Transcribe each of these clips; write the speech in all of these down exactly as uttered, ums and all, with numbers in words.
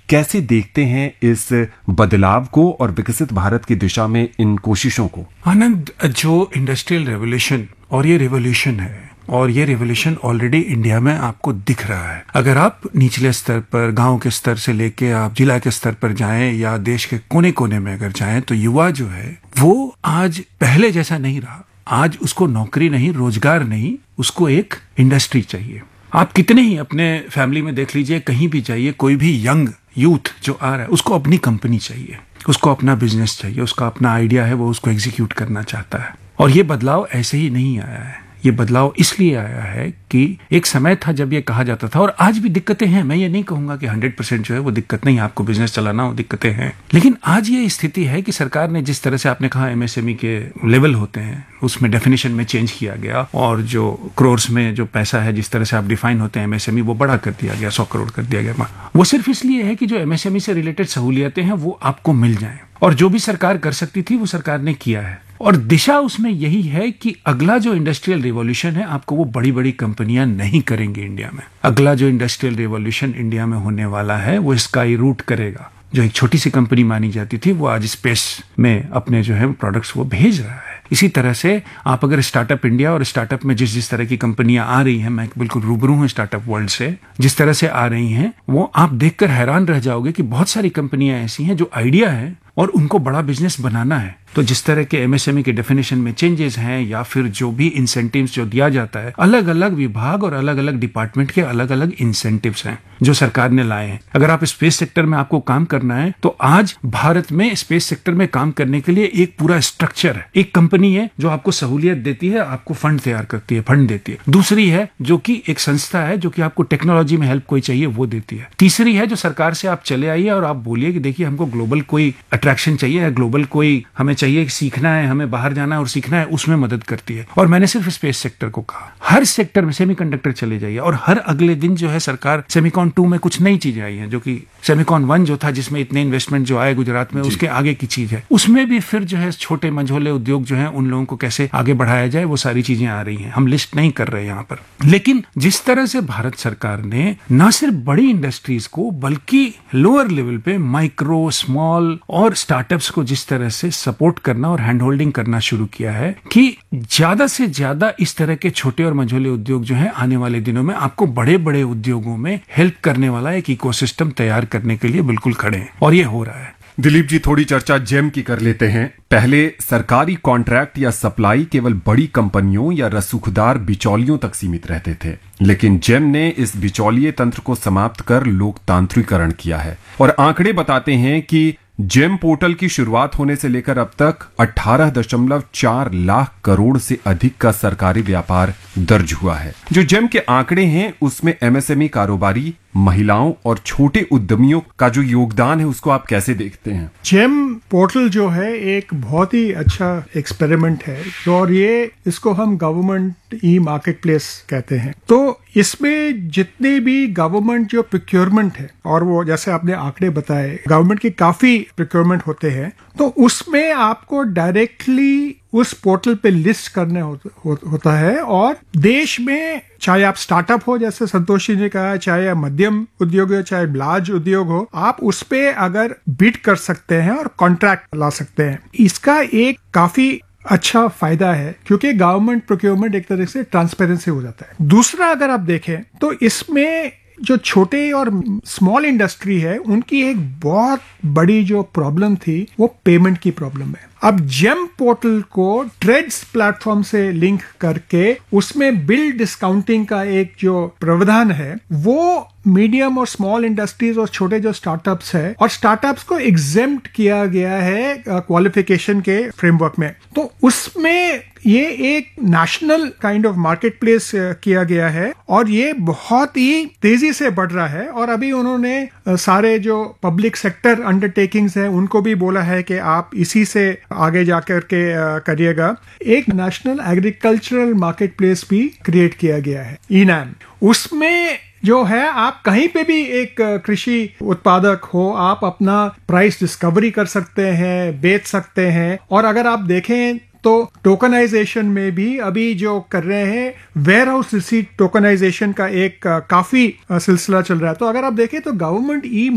कैसे देखते हैं इस बदलाव को और विकसित भारत की दिशा में इन कोशिशों को? आनंद, जो इंडस्ट्रियल रेवोल्यूशन और ये रेवोल्यूशन है और ये रेवोल्यूशन ऑलरेडी इंडिया में आपको दिख रहा है। अगर आप निचले स्तर पर, गांव के स्तर से लेके आप जिला के स्तर पर जाएं या देश के कोने कोने में अगर जाएं, तो युवा जो है वो आज पहले जैसा नहीं रहा। आज उसको नौकरी नहीं, रोजगार नहीं, उसको एक इंडस्ट्री चाहिए। आप कितने ही अपने फैमिली में देख लीजिए, कहीं भी जाइए, कोई भी यंग यूथ जो आ रहा है उसको अपनी कंपनी चाहिए, उसको अपना बिजनेस चाहिए, उसका अपना आइडिया है, वो उसको एग्जीक्यूट करना चाहता है। और ये बदलाव ऐसे ही नहीं आया है, ये बदलाव इसलिए आया है कि एक समय था जब ये कहा जाता था, और आज भी दिक्कतें हैं, मैं ये नहीं कहूंगा कि हंड्रेड परसेंट जो है वो दिक्कत नहीं, आपको बिजनेस चलाना हो दिक्कतें हैं, लेकिन आज ये स्थिति है कि सरकार ने जिस तरह से आपने कहा एमएसएमई के लेवल होते हैं उसमें डेफिनेशन में चेंज किया गया, और जो क्रोर्स में जो पैसा है जिस तरह से आप डिफाइन होते हैं एमएसएमई वो बड़ा कर दिया गया, सौ करोड़ कर दिया गया। वो सिर्फ इसलिए है कि जो एमएसएमई से रिलेटेड सहूलियतें हैं वो आपको मिल जाएं, और जो भी सरकार कर सकती थी वो सरकार ने किया है। और दिशा उसमें यही है कि अगला जो इंडस्ट्रियल रिवॉल्यूशन है आपको वो बड़ी बड़ी कंपनियां नहीं करेंगे इंडिया में। अगला जो इंडस्ट्रियल रिवॉल्यूशन इंडिया में होने वाला है वो स्काई रूट करेगा। जो एक छोटी सी कंपनी मानी जाती थी वो आज स्पेस में अपने जो है प्रोडक्ट्स वो भेज रहा है। इसी तरह से आप अगर स्टार्टअप इंडिया और स्टार्टअप में जिस जिस तरह की कंपनियां आ रही हैं, मैं बिल्कुल रूबरू हूं स्टार्टअप वर्ल्ड से, जिस तरह से आ रही हैं वो आप देखकर हैरान रह जाओगे कि बहुत सारी कंपनियां ऐसी हैं जो आइडिया है और उनको बड़ा बिजनेस बनाना है। तो जिस तरह के एमएसएमई के डेफिनेशन में चेंजेस हैं या फिर जो भी इंसेंटिव्स जो दिया जाता है, अलग अलग विभाग और अलग अलग डिपार्टमेंट के अलग अलग इंसेंटिव्स हैं जो सरकार ने लाए हैं। अगर आप स्पेस सेक्टर में आपको काम करना है तो आज भारत में स्पेस सेक्टर में काम करने के लिए एक पूरा स्ट्रक्चर है। एक कंपनी है जो आपको सहूलियत देती है, आपको फंड तैयार करती है, फंड देती है। दूसरी है जो कि एक संस्था है जो कि आपको टेक्नोलॉजी में हेल्प कोई चाहिए वो देती है। तीसरी है जो सरकार से आप चले आइए और आप बोलिए कि देखिए हमको ग्लोबल कोई अट्रैक्शन चाहिए, ग्लोबल कोई हमें चाहिए, सीखना है, हमें बाहर जाना है और सीखना है, उसमें मदद करती है। और मैंने सिर्फ स्पेस सेक्टर को कहा, हर सेक्टर में सेमीकंडक्टर चले जाइए और हर अगले दिन जो है सरकार सेमिकॉन टू में कुछ नई चीजें आई हैं, जो कि सेमिकॉन वन जो था जिसमें इतने इन्वेस्टमेंट जो आए गुजरात में, उसके आगे की चीज है। उसमें भी फिर जो है छोटे मंझोले उद्योग जो है उन लोगों को कैसे आगे बढ़ाया जाए वो सारी चीजें आ रही हैं। हम लिस्ट नहीं कर रहे यहाँ पर, लेकिन जिस तरह से भारत सरकार ने न सिर्फ बड़ी इंडस्ट्रीज को बल्कि लोअर लेवल पे माइक्रो, स्मॉल और स्टार्टअप्स को जिस तरह से सपोर्ट करना और हैंड होल्डिंग करना शुरू किया है कि ज्यादा से ज्यादा इस तरह के छोटे और मझोले उद्योग जो है आने वाले दिनों में आपको बड़े बड़े उद्योगों में हेल्प करने वाला एक इकोसिस्टम तैयार करने के लिए बिल्कुल खड़े हैं, और ये हो रहा है। दिलीप जी, थोड़ी चर्चा जेम की कर लेते हैं। पहले सरकारी कॉन्ट्रैक्ट या सप्लाई केवल बड़ी कंपनियों या रसूखदार बिचौलियों तक सीमित रहते थे, लेकिन जेम ने इस बिचौलिए तंत्र को समाप्त कर लोकतांत्रिकरण किया है। और आंकड़े बताते हैं कि जेम पोर्टल की शुरुआत होने से लेकर अब तक अठारह दशमलव चार लाख करोड़ से अधिक का सरकारी व्यापार दर्ज हुआ है। जो जेम के आंकड़े हैं उसमें एमएसएमई कारोबारी, महिलाओं और छोटे उद्यमियों का जो योगदान है उसको आप कैसे देखते हैं? जेम पोर्टल जो है एक बहुत ही अच्छा एक्सपेरिमेंट है, और ये इसको हम गवर्नमेंट ई मार्केट प्लेस कहते हैं। तो इसमें जितने भी गवर्नमेंट जो प्रोक्योरमेंट है, और वो जैसे आपने आंकड़े बताए गवर्नमेंट की काफी प्रोक्योरमेंट होते हैं, तो उसमें आपको डायरेक्टली उस पोर्टल पे लिस्ट करने हो, हो, होता है। और देश में चाहे आप स्टार्टअप हो, जैसे संतोष जी ने कहा, चाहे मध्यम उद्योग हो, चाहे लार्ज उद्योग हो, आप उस पे अगर बिड कर सकते हैं और कॉन्ट्रैक्ट ला सकते हैं। इसका एक काफी अच्छा फायदा है क्योंकि गवर्नमेंट प्रोक्योरमेंट एक तरह से ट्रांसपेरेंसी हो जाता है। दूसरा, अगर आप देखें तो इसमें जो छोटे और स्मॉल इंडस्ट्री है उनकी एक बहुत बड़ी जो प्रॉब्लम थी वो पेमेंट की प्रॉब्लम है। अब जेम पोर्टल को ट्रेड्स प्लेटफॉर्म से लिंक करके उसमें बिल डिस्काउंटिंग का एक जो प्रावधान है वो मीडियम और स्मॉल इंडस्ट्रीज और छोटे जो स्टार्टअप्स है, और स्टार्टअप्स को एग्जेम्प्ट किया गया है क्वालिफिकेशन के फ्रेमवर्क में। तो उसमें ये एक national kind of market place किया गया है और ये बहुत ही तेजी से बढ़ रहा है। और अभी उन्होंने सारे जो पब्लिक सेक्टर अंडरटेकिंग्स हैं उनको भी बोला है कि आप इसी से आगे जाकर के करिएगा। एक नेशनल एग्रीकल्चरल मार्केट प्लेस भी क्रिएट किया गया है, ई नैम। उसमें जो है आप कहीं पे भी एक कृषि उत्पादक हो, आप अपना प्राइस डिस्कवरी कर सकते हैं, बेच सकते हैं। और अगर आप देखें तो टोकनाइजेशन में भी अभी जो कर रहे हैं, वेयर हाउस रिसीट टोकनाइजेशन का एक काफी सिलसिला चल रहा है। तो अगर आप देखें तो गवर्नमेंट ई मार्केट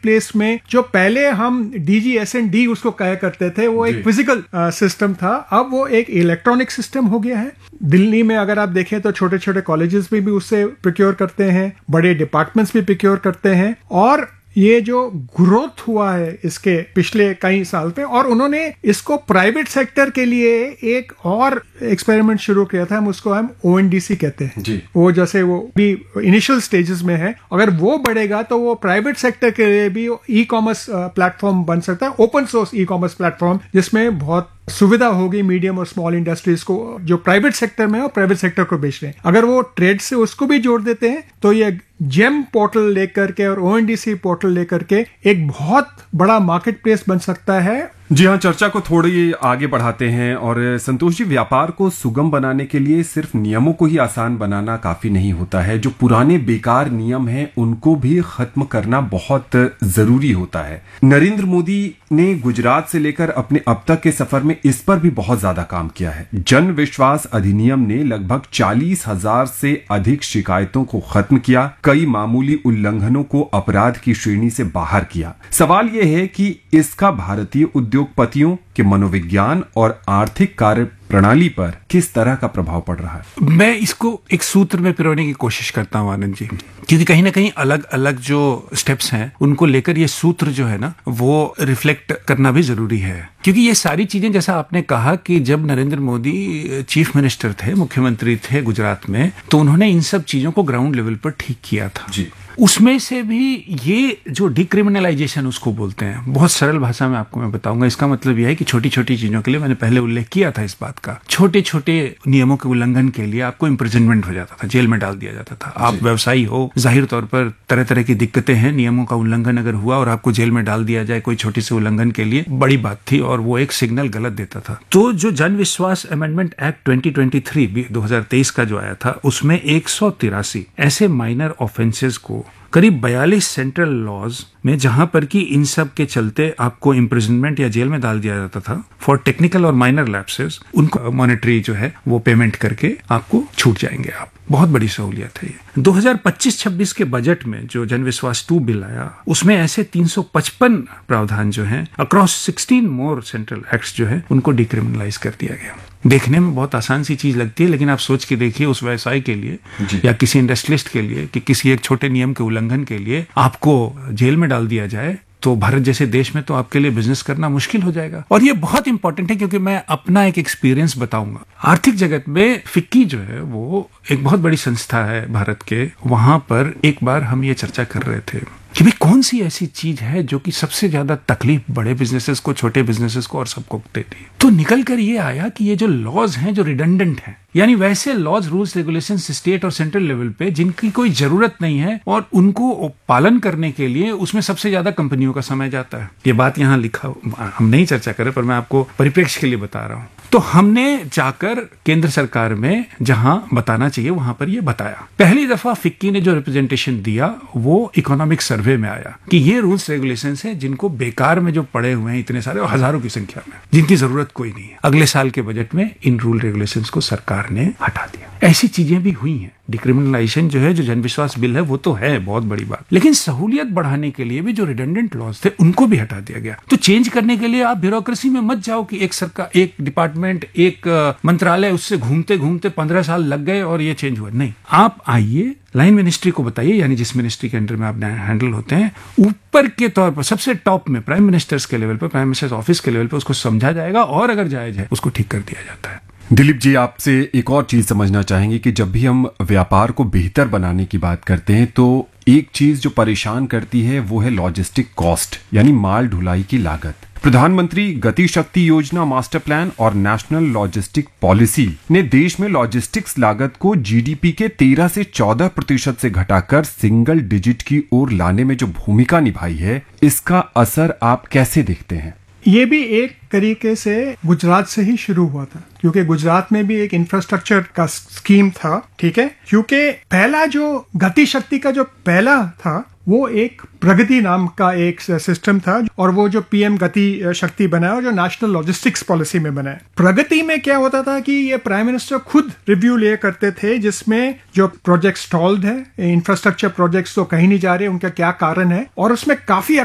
प्लेस में जो पहले हम डीजी एस एन डी उसको कहा करते थे, वो एक फिजिकल सिस्टम था, अब वो एक इलेक्ट्रॉनिक सिस्टम हो गया है। दिल्ली में अगर आप देखें तो छोटे छोटे कॉलेजेस भी, भी उससे प्रोक्योर करते हैं, बड़े डिपार्टमेंट्स भी प्रोक्योर करते हैं। और ये जो ग्रोथ हुआ है इसके पिछले कई साल पे, और उन्होंने इसको प्राइवेट सेक्टर के लिए एक और एक्सपेरिमेंट शुरू किया था, हम उसको हम ओ एन डी सी कहते हैं जी। वो जैसे वो भी इनिशियल स्टेजेस में है, अगर वो बढ़ेगा तो वो प्राइवेट सेक्टर के लिए भी ई कॉमर्स प्लेटफॉर्म बन सकता है, open source e commerce platform, जिसमें बहुत सुविधा होगी मीडियम और स्मॉल इंडस्ट्रीज को जो प्राइवेट सेक्टर में है और प्राइवेट सेक्टर को बेच रहे हैं। अगर वो ट्रेड से उसको भी जोड़ देते हैं तो ये जेम पोर्टल लेकर के और O N D C portal लेकर के एक बहुत बड़ा मार्केट प्लेस बन सकता है। जी हाँ, चर्चा को थोड़ी आगे बढ़ाते हैं। और संतोष जी, व्यापार को सुगम बनाने के लिए सिर्फ नियमों को ही आसान बनाना काफी नहीं होता है, जो पुराने बेकार नियम हैं उनको भी खत्म करना बहुत जरूरी होता है। नरेंद्र मोदी ने गुजरात से लेकर अपने अब तक के सफर में इस पर भी बहुत ज्यादा काम किया है। जन विश्वास अधिनियम ने लगभग चालीस हजार से अधिक शिकायतों को खत्म किया, कई मामूली उल्लंघनों को अपराध की श्रेणी से बाहर किया। सवाल यह है कि इसका भारतीय उद्योगपतियों के मनोविज्ञान और आर्थिक कार्य प्रणाली पर किस तरह का प्रभाव पड़ रहा है? मैं इसको एक सूत्र में पिरोने की कोशिश करता हूं आनंद जी, क्योंकि कहीं ना कहीं अलग अलग जो स्टेप्स हैं उनको लेकर ये सूत्र जो है ना वो रिफ्लेक्ट करना भी जरूरी है। क्योंकि ये सारी चीजें, जैसा आपने कहा कि जब नरेंद्र मोदी चीफ मिनिस्टर थे, मुख्यमंत्री थे गुजरात में, तो उन्होंने इन सब चीजों को ग्राउंड लेवल पर ठीक किया था जी। उसमें से भी ये जो डिक्रिमिनलाइजेशन उसको बोलते हैं, बहुत सरल भाषा में आपको मैं बताऊंगा, इसका मतलब यह है कि छोटी छोटी चीजों के लिए, मैंने पहले उल्लेख किया था इस बात का, छोटे छोटे नियमों के उल्लंघन के लिए आपको इम्प्रिजनमेंट हो जाता था, जेल में डाल दिया जाता था। आप व्यवसायी हो, जाहिर तौर पर तरह तरह की दिक्कतें हैं, नियमों का उल्लंघन अगर हुआ और आपको जेल में डाल दिया जाए कोई छोटे से उल्लंघन के लिए, बड़ी बात थी और वो एक सिग्नल गलत देता था। तो जो जन विश्वास amendment act twenty twenty three दो हजार तेईस का जो आया था, उसमें एक सौ तिरासी ऐसे माइनर ऑफेंसेस को करीब बयालीस सेंट्रल लॉज में, जहां पर कि इन सब के चलते आपको इम्प्रिजनमेंट या जेल में डाल दिया जाता था फॉर टेक्निकल और माइनर लैप्सेस, उनको मॉनेटरी जो है वो पेमेंट करके आपको छूट जाएंगे आप। बहुत बड़ी सहूलियत है ये। दो हजार पच्चीस छब्बीस के बजट में जो जन विश्वास टू बिल आया, उसमें ऐसे तीन सौ पचपन प्रावधान जो हैं अक्रॉस सिक्सटीन मोर सेंट्रल एक्ट्स जो है उनको डिक्रिमिनलाइज कर दिया गया। देखने में बहुत आसान सी चीज लगती है, लेकिन आप सोच के देखिए उस व्यवसाय के लिए या किसी इंडस्ट्रियलिस्ट के लिए कि किसी एक छोटे नियम के उल्लंघन के लिए आपको जेल में डाल दिया जाए, तो भारत जैसे देश में तो आपके लिए बिजनेस करना मुश्किल हो जाएगा। और ये बहुत इंपॉर्टेंट है, क्योंकि मैं अपना एक एक्सपीरियंस बताऊंगा। आर्थिक जगत में फिक्की जो है वो एक बहुत बड़ी संस्था है भारत के, वहां पर एक बार हम ये चर्चा कर रहे थे कि भाई कौन सी ऐसी चीज है जो कि सबसे ज्यादा तकलीफ बड़े बिजनेसेस को, छोटे बिजनेसेस को और सबको देती है। तो निकल कर ये आया कि ये जो लॉज हैं जो रिडंडेंट हैं, यानी वैसे लॉज, रूल्स, रेगुलेशन स्टेट और सेंट्रल लेवल पे जिनकी कोई जरूरत नहीं है और उनको पालन करने के लिए उसमें सबसे ज्यादा कंपनियों का समय जाता है। ये बात यहाँ लिखा, हम नहीं चर्चा करें पर मैं आपको परिप्रेक्ष्य के लिए बता रहा हूँ। तो हमने जाकर केंद्र सरकार में जहां बताना चाहिए वहां पर ये बताया। पहली दफा फिक्की ने जो रिप्रेजेंटेशन दिया वो इकोनॉमिक सर्वे में आया कि ये रूल्स रेगुलेशंस हैं जिनको बेकार में जो पड़े हुए हैं इतने सारे और हजारों की संख्या में, जिनकी जरूरत कोई नहीं है। अगले साल के बजट में इन रूल रेगुलेशंस को सरकार ने हटा दिया। ऐसी चीजें भी हुई हैं। डिक्रिमिनलाइजेशन जो है, जो जनविश्वास बिल है, वो तो है बहुत बड़ी बात, लेकिन सहूलियत बढ़ाने के लिए भी जो रिडंडेंट लॉज थे उनको भी हटा दिया गया। तो चेंज करने के लिए आप ब्यूरोक्रेसी में मत जाओ कि एक सरकार, एक डिपार्टमेंट, एक मंत्रालय, उससे घूमते घूमते पंद्रह साल लग गए और ये चेंज हुआ। नहीं, आप आइए, लाइन मिनिस्ट्री को बताइए, यानी जिस मिनिस्ट्री के अंडर में आप हैंडल होते हैं, ऊपर के तौर पर सबसे टॉप में प्राइम मिनिस्टर्स के लेवल पर, प्राइम मिनिस्टर्स ऑफिस के लेवल पर उसको समझा जाएगा और अगर जायज है उसको ठीक कर दिया जाता है। दिलीप जी, आपसे एक और चीज समझना चाहेंगे कि जब भी हम व्यापार को बेहतर बनाने की बात करते हैं तो एक चीज जो परेशान करती है वो है लॉजिस्टिक कॉस्ट, यानी माल ढुलाई की लागत। प्रधानमंत्री गति शक्ति योजना मास्टर प्लान और नेशनल लॉजिस्टिक पॉलिसी ने देश में लॉजिस्टिक्स लागत को जीडीपी के तेरह से चौदह प्रतिशत से घटाकर सिंगल डिजिट की ओर लाने में जो भूमिका निभाई है, इसका असर आप कैसे देखते हैं? ये भी एक तरीके से गुजरात से ही शुरू हुआ था, क्योंकि गुजरात में भी एक इंफ्रास्ट्रक्चर का स्कीम था, ठीक है। क्योंकि पहला जो गति शक्ति का जो पहला था वो एक प्रगति नाम का एक सिस्टम था, और वो जो पीएम गति शक्ति बनाया और जो नेशनल लॉजिस्टिक्स पॉलिसी में बनाया। प्रगति में क्या होता था कि ये प्राइम मिनिस्टर खुद रिव्यू ले करते थे, जिसमें जो प्रोजेक्ट स्टॉल्ड है, इंफ्रास्ट्रक्चर प्रोजेक्ट्स तो कहीं नहीं जा रहे, उनका क्या कारण है, और उसमें काफी